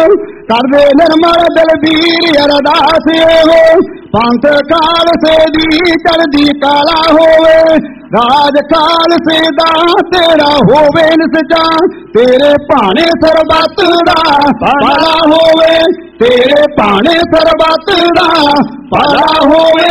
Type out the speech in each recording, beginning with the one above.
ਕਰਦੇ ਨਿਰਮਲ ਦਲਬੀਰ ਅਰਦਾਸ ਇਹੋ ਪੰਥ ਖਾਲਸੇ ਦੀ ਚੜ੍ਹਦੀ ਕਲਾ ਹੋਵੇ ਰਾਜ ਖਾਲਸੇ ਦਾ ਤੇਰਾ ਹੋਵੇ ਨਿਸਚਾ ਤੇਰੇ ਭਾਣੇ ਸਰਬੱਤ ਦਾ ਭਲਾ ਹੋਵੇ ਤੇਰੇ ਭਾਣੇ ਸਰਬੱਤ ਦਾ ਭਲਾ ਹੋਵੇ।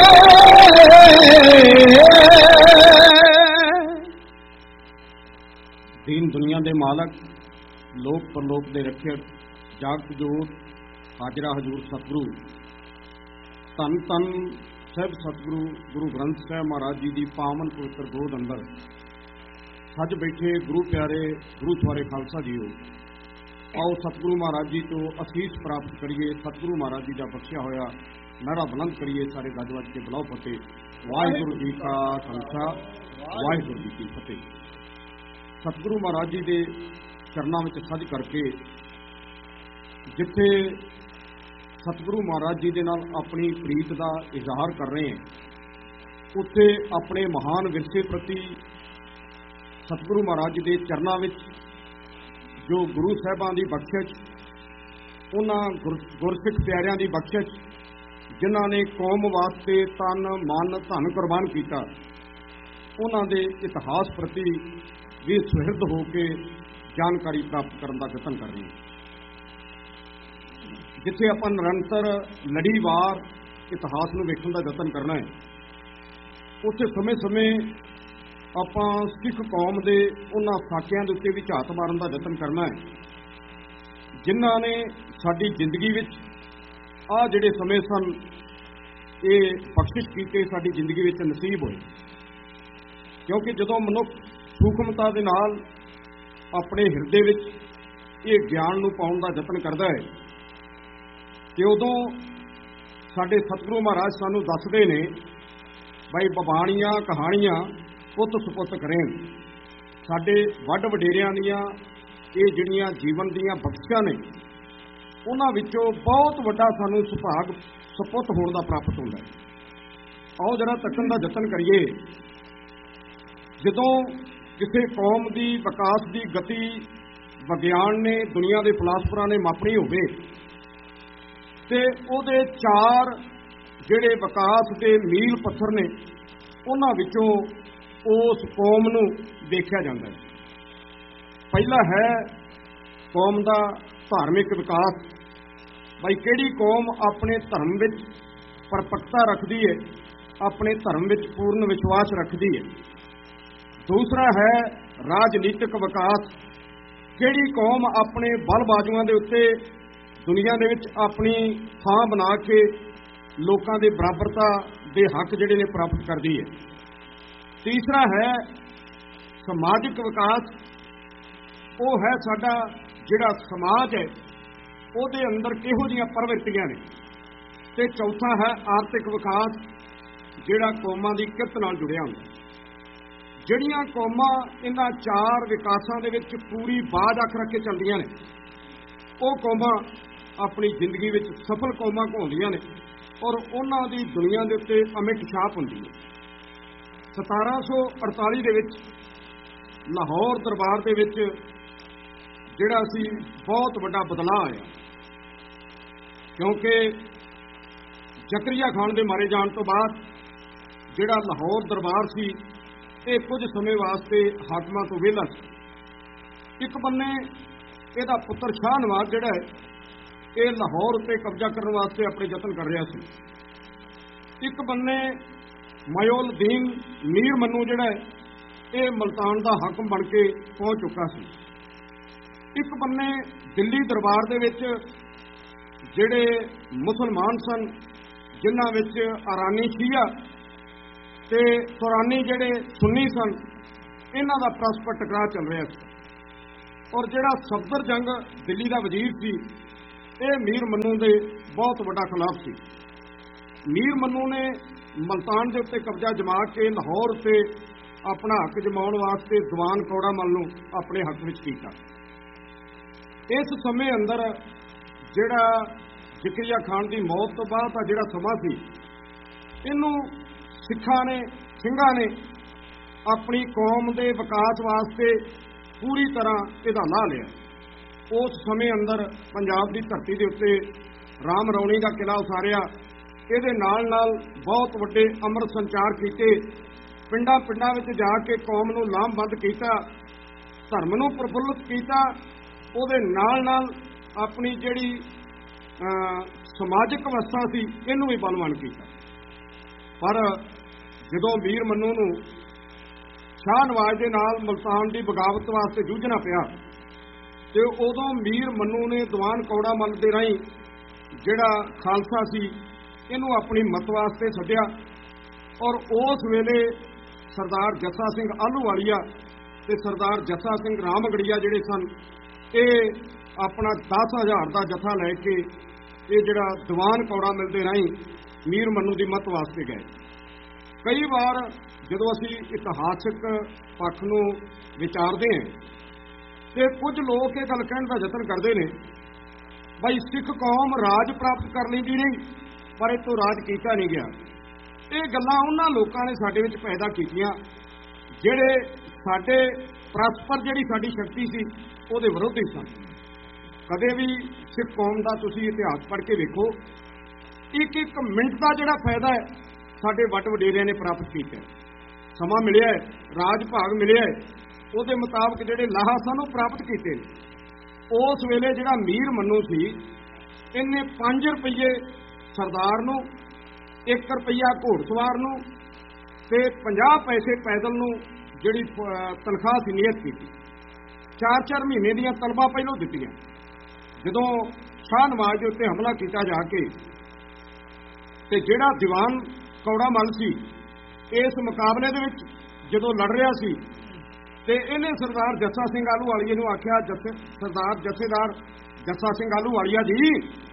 ਦੀਨ ਦੁਨੀਆ ਦੇ ਮਾਲਕ ਲੋਕ ਪਰਲੋਕ ਦੇ ਰੱਖਿਅਕ ਜਾਗਤ ਜੋਤ ਹਾਜ਼ਰਾ ਹਜ਼ੂਰ ਸਤਿਗੁਰੂ ਧੰਨ ਧੰਨ ਸਾਹਿਬ ਸਤਿਗੁਰੂ ਗੁਰੂ ਗ੍ਰੰਥ ਸਾਹਿਬ ਮਹਾਰਾਜ ਜੀ ਦੀ ਪਾਵਨ ਪਵਿੱਤਰ ਗੋਦ ਅੰਦਰ ਸੱਜ ਬੈਠੇ ਗੁਰੂ ਪਿਆਰੇ ਗੁਰੂ ਸਵਾਰੇ ਖਾਲਸਾ ਜੀਓ, ਆਓ ਸਤਿਗੁਰੂ ਮਹਾਰਾਜ ਜੀ ਤੋਂ ਅਸੀਸ ਪ੍ਰਾਪਤ ਕਰੀਏ। ਸਤਿਗੁਰੂ ਮਹਾਰਾਜ ਜੀ ਦਾ ਬਖਸ਼ਿਆ ਹੋਇਆ ਨਾਰਾ ਬੁਲੰਦ ਕਰੀਏ। ਸਾਰੇ ਗੱਜ ਵੱਜ ਕੇ ਬੁਲਾਓ ਫਤਿਹ। ਵਾਹਿਗੁਰੂ ਜੀ ਕਾ ਖਾਲਸਾ ਵਾਹਿਗੁਰੂ ਜੀ ਕੀ ਫਤਿਹ। ਸਤਿਗੁਰੂ ਮਹਾਰਾਜ ਜੀ ਦੇ ਚਰਨਾਂ ਵਿੱਚ ਸੱਜ ਕਰਕੇ ਜਿੱਥੇ ਸਤਿਗੁਰੂ ਮਹਾਰਾਜ ਜੀ ਦੇ ਨਾਲ ਆਪਣੀ ਪ੍ਰੀਤ ਦਾ ਇਜ਼ਹਾਰ ਕਰ ਰਹੇ ਹਾਂ, ਉੱਥੇ ਆਪਣੇ ਮਹਾਨ ਵਿਰਸੇ ਪ੍ਰਤੀ ਸਤਿਗੁਰੂ ਮਹਾਰਾਜ ਜੀ ਦੇ ਚਰਨਾਂ ਵਿੱਚ ਜੋ ਗੁਰੂ ਸਾਹਿਬਾਂ ਦੀ ਬਖਸ਼ਿਸ਼, ਉਹਨਾਂ ਗੁਰਸਿੱਖ ਪਿਆਰਿਆਂ ਦੀ ਬਖਸ਼ਿਸ਼ ਜਿਨ੍ਹਾਂ ਨੇ ਕੌਮ ਵਾਸਤੇ ਤਨ ਮਨ ਧਨ ਕੁਰਬਾਨ ਕੀਤਾ, ਉਹਨਾਂ ਦੇ ਇਤਿਹਾਸ ਪ੍ਰਤੀ ਵੀ ਸੁਹਿਰਦ ਹੋ ਕੇ ਜਾਣਕਾਰੀ ਪ੍ਰਾਪਤ ਕਰਨ ਦਾ ਯਤਨ ਕਰ ਰਹੇ ਹਾਂ। ਜਿੱਥੇ ਆਪਾਂ ਨਿਰੰਤਰ ਲੜੀਵਾਰ ਇਤਿਹਾਸ ਨੂੰ ਵੇਖਣ ਦਾ ਯਤਨ ਕਰਨਾ ਹੈ, ਉੱਥੇ ਸਮੇਂ-ਸਮੇਂ ਆਪਾਂ ਸਿੱਖ ਕੌਮ ਦੇ ਉਹਨਾਂ ਸਾਕਿਆਂ ਦੇ ਉੱਤੇ ਵੀ ਝਾਤ ਮਾਰਨ ਦਾ ਯਤਨ ਕਰਨਾ ਹੈ ਜਿਨ੍ਹਾਂ ਨੇ ਸਾਡੀ ਜ਼ਿੰਦਗੀ ਵਿੱਚ ਆਹ ਜਿਹੜੇ ਸਮੇਂ ਸਨ ਇਹ ਬਖਸ਼ਿਸ਼ ਕੀਤੇ ਸਾਡੀ ਜ਼ਿੰਦਗੀ ਵਿੱਚ ਨਸੀਬ ਹੋਏ। ਕਿਉਂਕਿ ਜਦੋਂ ਮਨੁੱਖ ਸੂਖਮਤਾ ਦੇ ਨਾਲ ਆਪਣੇ ਹਿਰਦੇ ਵਿੱਚ ਇਹ ਗਿਆਨ ਨੂੰ ਪਾਉਣ ਦਾ ਯਤਨ ਕਰਦਾ ਹੈ ਤੇ ਉਦੋਂ ਸਾਡੇ ਸਤਿਗੁਰੂ ਮਹਾਰਾਜ ਸਾਨੂੰ ਦੱਸਦੇ ਨੇ ਬਈ ਬਬਾਣੀਆਂ ਕਹਾਣੀਆਂ ਪੁੱਤ ਸੁਪੁੱਤ ਕਰੇ। ਸਾਡੇ ਵੱਡ ਵਡੇਰਿਆਂ ਦੀਆਂ ਇਹ ਜਿਹੜੀਆਂ ਜੀਵਨ ਦੀਆਂ ਬਖਸ਼ਿਸ਼ਾਂ ਨੇ, ਉਹਨਾਂ ਵਿੱਚੋਂ ਬਹੁਤ ਵੱਡਾ ਸਾਨੂੰ ਸੁਭਾਗ ਸੁਪੁੱਤ ਹੋਣ ਦਾ ਪ੍ਰਾਪਤ ਹੁੰਦਾ ਹੈ। ਆਓ ਜਰਾ ਤੱਕਣ ਦਾ ਯਤਨ ਕਰੀਏ। ਜਦੋਂ ਕਿਸੇ ਕੌਮ ਦੀ ਵਿਕਾਸ ਦੀ ਗਤੀ ਵਿਗਿਆਨ ਨੇ, ਦੁਨੀਆ ਦੇ ਫਲਸਫਰਾਂ ਨੇ ਮਾਪਣੀ ਹੋਵੇ ਤੇ ਉਹਦੇ ਚਾਰ ਜਿਹੜੇ ਵਿਕਾਸ ਦੇ ਮੀਲ ਪੱਥਰ ਨੇ, ਉਹਨਾਂ ਵਿੱਚੋਂ ਉਸ ਕੌਮ ਨੂੰ ਦੇਖਿਆ ਜਾਂਦਾ ਹੈ। ਪਹਿਲਾ ਹੈ ਕੌਮ ਦਾ ਧਾਰਮਿਕ ਵਿਕਾਸ। ਬਈ ਕਿਹੜੀ ਕੌਮ ਆਪਣੇ ਧਰਮ ਵਿੱਚ ਪਰਪੱਕਤਾ ਰੱਖਦੀ ਹੈ, ਆਪਣੇ ਧਰਮ ਵਿੱਚ ਪੂਰਨ ਵਿਸ਼ਵਾਸ ਰੱਖਦੀ ਹੈ। ਦੂਸਰਾ ਹੈ ਰਾਜਨੀਤਿਕ ਵਿਕਾਸ। ਕਿਹੜੀ ਕੌਮ ਆਪਣੇ ਬਲ ਬਾਜ਼ੂਆਂ ਦੇ ਉੱਤੇ ਦੁਨੀਆ ਦੇ ਵਿੱਚ ਆਪਣੀ ਥਾਂ ਬਣਾ ਕੇ ਲੋਕਾਂ ਦੇ ਬਰਾਬਰਤਾ ਦੇ ਹੱਕ ਜਿਹੜੇ ਨੇ ਪ੍ਰਾਪਤ ਕਰਦੀ ਹੈ। ਤੀਸਰਾ ਹੈ ਸਮਾਜਿਕ ਵਿਕਾਸ। ਉਹ ਹੈ ਸਾਡਾ ਜਿਹੜਾ ਸਮਾਜ ਹੈ ਉਹਦੇ ਅੰਦਰ ਕਿਹੋ ਜਿਹੀਆਂ ਪ੍ਰਵਿਰਤੀਆਂ ਨੇ। ਤੇ ਚੌਥਾ ਹੈ ਆਰਥਿਕ ਵਿਕਾਸ, ਜਿਹੜਾ ਕੌਮਾਂ ਦੀ ਕਿਰਤ ਨਾਲ ਜੁੜਿਆ ਹੁੰਦਾ। ਜਿਹੜੀਆਂ ਕੌਮਾਂ ਇਹਨਾਂ ਚਾਰ ਵਿਕਾਸਾਂ ਦੇ ਵਿੱਚ ਪੂਰੀ ਬਾਝ ਅੱਖ ਰੱਖ ਕੇ ਚੱਲਦੀਆਂ ਨੇ, ਉਹ ਕੌਮਾਂ ਆਪਣੀ ਜ਼ਿੰਦਗੀ ਵਿੱਚ ਸਫਲ ਕੌਮਾਂ ਕਹਾਉਂਦੀਆਂ ਨੇ ਔਰ ਉਹਨਾਂ ਦੀ ਦੁਨੀਆ ਦੇ ਉੱਤੇ ਅਮਿੱਟ ਛਾਪ ਹੁੰਦੀ ਹੈ। 1748 ਦੇ ਵਿੱਚ ਲਾਹੌਰ ਦਰਬਾਰ ਦੇ ਵਿੱਚ ਜਿਹੜਾ ਸੀ ਬਹੁਤ ਵੱਡਾ ਬਦਲਾਅ ਆਇਆ, ਕਿਉਂਕਿ ਜ਼ਕਰੀਆ ਖਾਨ ਦੇ ਮਾਰੇ ਜਾਣ ਤੋਂ ਬਾਅਦ ਜਿਹੜਾ ਲਾਹੌਰ ਦਰਬਾਰ ਸੀ ਇਹ ਕੁਝ ਸਮੇਂ ਵਾਸਤੇ ਹਾਕਮਾਂ ਤੋਂ ਵਿਹਲਾ ਸੀ। ਇੱਕ ਬੰਨੇ ਇਹਦਾ ਪੁੱਤਰ ਸ਼ਾਹ ਨਵਾਜ਼ ਜਿਹੜਾ ਹੈ ਇਹ ਲਾਹੌਰ ਉੱਤੇ ਕਬਜ਼ਾ ਕਰਨ ਵਾਸਤੇ ਆਪਣੇ ਯਤਨ ਕਰ ਰਿਹਾ ਸੀ। ਇੱਕ ਬੰਨੇ ਮਯੂਲਦੀਨ ਮੀਰ ਮੰਨੂ ਜਿਹੜਾ ਹੈ ਇਹ ਮਲਤਾਨ ਦਾ ਹਾਕਮ ਬਣ ਕੇ ਪਹੁੰਚ ਚੁੱਕਾ ਸੀ। ਇੱਕ ਬੰਨੇ ਦਿੱਲੀ ਦਰਬਾਰ ਦੇ ਵਿੱਚ ਜਿਹੜੇ ਮੁਸਲਮਾਨ ਸਨ, ਜਿਨ੍ਹਾਂ ਵਿੱਚ ਆਰਾਨੀ ਸ਼ੀਆ ਤੇ ਤੁਰਾਨੀ ਜਿਹੜੇ ਸੁੰਨੀ ਸਨ, ਇਹਨਾਂ ਦਾ ਪਰਸਪਰ ਟਕਰਾਅ ਚੱਲ ਰਿਹਾ ਸੀ। ਔਰ ਜਿਹੜਾ ਸਫਦਰ ਜੰਗ ਦਿੱਲੀ ਦਾ ਵਜ਼ੀਰ ਸੀ ਇਹ ਮੀਰ ਮੰਨੂ ਦੇ ਬਹੁਤ ਵੱਡਾ ਖਿਲਾਫ ਸੀ। ਮੀਰ ਮੰਨੂ ਨੇ ਮਲਤਾਨ ਦੇ ਉੱਤੇ ਕਬਜ਼ਾ ਜਮਾ ਕੇ ਲਾਹੌਰ ਉੱਤੇ ਆਪਣਾ ਹੱਕ ਜਮਾਉਣ ਵਾਸਤੇ ਦੀਵਾਨ ਕੌੜਾ ਮੱਲ ਨੂੰ ਆਪਣੇ ਹੱਕ ਵਿੱਚ ਕੀਤਾ। ਇਸ ਸਮੇਂ ਅੰਦਰ ਜਿਹੜਾ ਜ਼ਕਰੀਆ ਖਾਨ ਦੀ ਮੌਤ ਤੋਂ ਬਾਅਦ ਦਾ ਜਿਹੜਾ ਸਮਾਂ ਸੀ, ਇਹਨੂੰ ਸਿੰਘਾਂ ਨੇ ਆਪਣੀ ਕੌਮ ਦੇ ਵਿਕਾਸ ਵਾਸਤੇ ਪੂਰੀ ਤਰ੍ਹਾਂ ਇਹਦਾ ਲਾਹ ਲਿਆ। ਉਸ ਸਮੇਂ ਅੰਦਰ ਪੰਜਾਬ ਦੀ ਧਰਤੀ ਦੇ ਉੱਤੇ ਰਾਮ ਰੌਣੀ ਦਾ ਕਿਲ੍ਹਾ ਉਸਾਰਿਆ। ਇਹਦੇ ਨਾਲ ਨਾਲ ਬਹੁਤ ਵੱਡੇ ਅੰਮ੍ਰਿਤ ਸੰਚਾਰ ਕੀਤੇ, ਪਿੰਡਾਂ ਪਿੰਡਾਂ ਵਿੱਚ ਜਾ ਕੇ ਕੌਮ ਨੂੰ ਲਾਮਬੰਦ ਕੀਤਾ, ਧਰਮ ਨੂੰ ਪ੍ਰਫੁੱਲਤ ਕੀਤਾ। ਉਹਦੇ ਨਾਲ ਨਾਲ ਆਪਣੀ ਜਿਹੜੀ ਸਮਾਜਿਕ ਅਵਸਥਾ ਸੀ ਇਹਨੂੰ ਵੀ ਬਲਵਾਨ ਕੀਤਾ। ਪਰ ਜਦੋਂ ਮੀਰ ਮਨੂੰ ਨੂੰ ਸ਼ਾਹ ਨਵਾਜ਼ ਦੇ ਨਾਲ ਮੁਲਤਾਨ ਦੀ ਬਗਾਵਤ ਵਾਸਤੇ ਜੂਝਣਾ ਪਿਆ ਤੇ ਉਦੋਂ ਮੀਰ ਮਨੂੰ ਨੇ ਦੀਵਾਨ ਕੌੜਾ ਮੱਲ ਦੇ ਰਾਹੀਂ ਜਿਹੜਾ ਖਾਲਸਾ ਸੀ ਇਹਨੂੰ ਆਪਣੀ ਮੱਤ ਵਾਸਤੇ ਸੱਦਿਆ। ਔਰ ਉਸ ਵੇਲੇ ਸਰਦਾਰ ਜੱਸਾ ਸਿੰਘ ਆਹਲੂਵਾਲੀਆ ਤੇ ਸਰਦਾਰ ਜੱਸਾ ਸਿੰਘ ਰਾਮਗੜੀਆ ਜਿਹੜੇ ਸਨ, ਇਹ ਆਪਣਾ 10,000 ਦਾ ਜੱਥਾ ਲੈ ਕੇ ਇਹ ਜਿਹੜਾ ਦੀਵਾਨ ਕੌੜਾ ਮੱਲ ਦੇ ਰਾਹੀਂ ਮੀਰ ਮਨੂੰ ਦੀ ਮੱਤ ਵਾਸਤੇ ਗਏ। ਕਈ ਵਾਰ ਜਦੋਂ ਅਸੀਂ ਇਤਿਹਾਸਕ ਪੱਖ ਨੂੰ ਵਿਚਾਰਦੇ ਹਾਂ ਤੇ ਕੁਝ ਲੋਕ ਇਹ ਗੱਲ ਕਹਿਣ ਦਾ ਯਤਨ ਕਰਦੇ ਨੇ ਬਈ ਸਿੱਖ ਕੌਮ ਰਾਜ ਪ੍ਰਾਪਤ ਕਰ ਲੈਂਦੀ ਨਹੀਂ ਪਰ ਇਹ ਤੋਂ ਰਾਜ ਕੀਤਾ ਨਹੀਂ ਗਿਆ। ਇਹ ਗੱਲਾਂ ਉਹਨਾਂ ਲੋਕਾਂ ਨੇ ਸਾਡੇ ਵਿੱਚ ਪੈਦਾ ਕੀਤੀਆਂ ਜਿਹੜੇ ਸਾਡੇ ਪਰਸਪਰ ਜਿਹੜੀ ਸਾਡੀ ਸ਼ਕਤੀ ਸੀ ਉਹਦੇ ਵਿਰੋਧੀ ਸਨ। ਕਦੇ ਵੀ ਸਿੱਖ ਕੌਮ ਦਾ ਤੁਸੀਂ ਇਤਿਹਾਸ ਪੜ੍ਹ ਕੇ ਵੇਖੋ, ਇੱਕ ਇੱਕ ਮਿੰਟ ਦਾ ਜਿਹੜਾ ਫਾਇਦਾ ਹੈ ਸਾਡੇ ਵੱਡ ਵਡੇਰਿਆਂ ਨੇ ਪ੍ਰਾਪਤ ਕੀਤਾ। ਸਮਾਂ ਮਿਲਿਆ, ਰਾਜ ਭਾਗ ਮਿਲਿਆ, ਉਹਦੇ ਮੁਤਾਬਕ ਜਿਹੜੇ ਲਾਹਾ ਸਨ ਉਹ ਪ੍ਰਾਪਤ ਕੀਤੇ। ਉਸ ਵੇਲੇ ਜਿਹੜਾ ਮੀਰ ਮਨੂੰ ਸੀ ਇਹਨੇ 5 ਰੁਪਏ ਸਰਦਾਰ ਨੂੰ, 1 ਰੁਪਈਆ ਘੋੜਸਵਾਰ ਨੂੰ ਤੇ 50 ਪੈਸੇ ਪੈਦਲ ਨੂੰ ਜਿਹੜੀ ਤਨਖਾਹ ਸੀ ਨਿਯਤ ਕੀਤੀ। 4-4 ਮਹੀਨੇ ਦੀਆਂ ਤਲਬਾਂ ਪਹਿਲੋਂ ਦਿੱਤੀਆਂ। ਜਦੋਂ ਸ਼ਾਹ ਨਵਾਜ਼ ਦੇ ਉੱਤੇ ਹਮਲਾ ਕੀਤਾ ਜਾ ਕੇ ਤੇ ਜਿਹੜਾ ਦੀਵਾਨ ਕੌੜਾ ਮੱਲ ਸੀ ਇਸ ਮੁਕਾਬਲੇ ਦੇ ਵਿੱਚ ਜਦੋਂ ਲੜ ਰਿਹਾ ਸੀ ਤੇ ਇਹਨੇ ਸਰਦਾਰ ਜੱਸਾ ਸਿੰਘ ਆਹਲੂਵਾਲੀਏ ਨੂੰ ਆਖਿਆ, ਸਰਦਾਰ ਜਥੇਦਾਰ ਜੱਸਾ ਸਿੰਘ ਆਹਲੂਵਾਲੀਆ ਜੀ,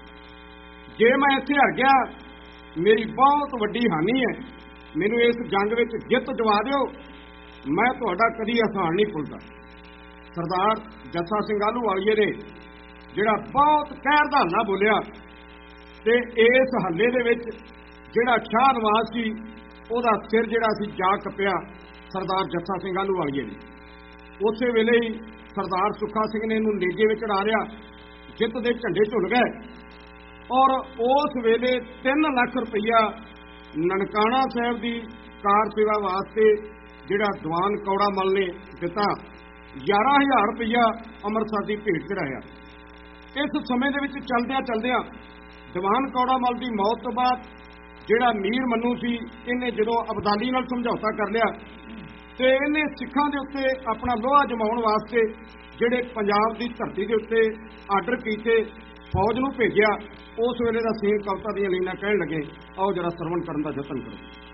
ਜੇ ਮੈਂ ਇੱਥੇ ਹਾਰ ਗਿਆ ਮੇਰੀ ਬਹੁਤ ਵੱਡੀ ਹਾਨੀ ਹੈ, ਮੈਨੂੰ ਇਸ ਜੰਗ ਵਿੱਚ ਜਿੱਤ ਦਿਵਾ ਦਿਓ, ਮੈਂ ਤੁਹਾਡਾ ਕਦੀ ਅਹਿਸਾਨ ਨਹੀਂ ਭੁੱਲਦਾ। ਸਰਦਾਰ ਜੱਸਾ ਸਿੰਘ ਆਹਲੂਵਾਲੀਏ ਨੇ ਜਿਹੜਾ ਬਹੁਤ ਕਹਿਰ ਦਾ ਹੱਲਾ ਬੋਲਿਆ ਤੇ ਇਸ ਹੱਲੇ ਦੇ ਵਿੱਚ ਜਿਹੜਾ ਸ਼ਾਹ ਨਵਾਜ਼ ਸੀ ਉਹਦਾ ਸਿਰ ਜਿਹੜਾ ਸੀ ਜਾ ਕੱਪਿਆ ਸਰਦਾਰ ਜੱਸਾ ਸਿੰਘ ਆਹਲੂਵਾਲੀਏ ਨੇ। ਉਸੇ ਵੇਲੇ ਹੀ ਸਰਦਾਰ ਸੁੱਖਾ ਸਿੰਘ ਨੇ ਇਹਨੂੰ ਨੇਜੇ ਵਿੱਚ ਉਡਾ ਲਿਆ, ਜਿੱਤ ਦੇ ਝੰਡੇ ਝੁੱਲ ਗਏ। ਔਰ ਉਸ ਵੇਲੇ 3 ਲੱਖ ਰੁਪਈਆ ਨਨਕਾਣਾ ਸਾਹਿਬ ਦੀ ਕਾਰ ਸੇਵਾ ਵਾਸਤੇ ਜਿਹੜਾ ਦੀਵਾਨ ਕੌੜਾ ਮੱਲ ਨੇ ਦਿੱਤਾ। 11,000 ਰੁਪਈਆ ਅੰਮ੍ਰਿਤਸਰ ਦੀ ਭੇਟ ਚੜਾਇਆ। ਇਸ ਸਮੇਂ ਦੇ ਵਿੱਚ ਚਲਦਿਆਂ ਚਲਦਿਆਂ ਦੀਵਾਨ ਕੌੜਾ ਮੱਲ ਦੀ ਮੌਤ ਤੋਂ ਬਾਅਦ ਜਿਹੜਾ ਮੀਰ ਮਨੂੰ ਸੀ ਇਹਨੇ ਜਦੋਂ ਅਬਦਾਲੀ ਨਾਲ ਸਮਝੌਤਾ ਕਰ ਲਿਆ ਤੇ ਇਹਨੇ ਸਿੱਖਾਂ ਦੇ ਉੱਤੇ ਆਪਣਾ ਲੋਹਾ ਜਮਾਉਣ ਵਾਸਤੇ ਜਿਹੜੇ ਪੰਜਾਬ ਦੀ ਧਰਤੀ ਦੇ ਉੱਤੇ ਆਰਡਰ ਕੀਤੇ, ਫੌਜ ਨੂੰ ਭੇਜਿਆ। ਉਸ ਵੇਲੇ ਦਾ ਸੀਨ ਕਵਿਤਾ ਦੀਆਂ ਲਾਈਨਾਂ ਕਹਿਣ ਲੱਗੇ, ਆਓ ਜਰਾ ਸਰਵਣ ਕਰਨ ਦਾ ਯਤਨ ਕਰੋ।